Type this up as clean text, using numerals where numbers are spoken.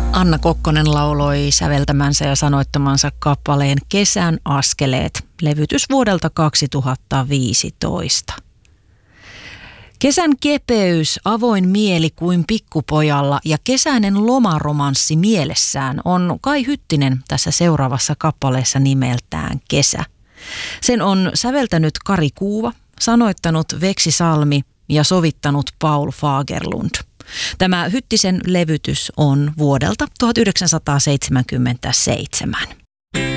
Anna Kokkonen lauloi säveltämänsä ja sanoittamansa kappaleen Kesän askeleet, levytys vuodelta 2015. Kesän kepeys, avoin mieli kuin pikkupojalla ja kesäinen lomaromanssi mielessään on Kai Hyttinen tässä seuraavassa kappaleessa nimeltään Kesä. Sen on säveltänyt Kari Kuuva, sanoittanut Veksi Salmi ja sovittanut Paul Fagerlund. Tämä Hyttisen levytys on vuodelta 1977.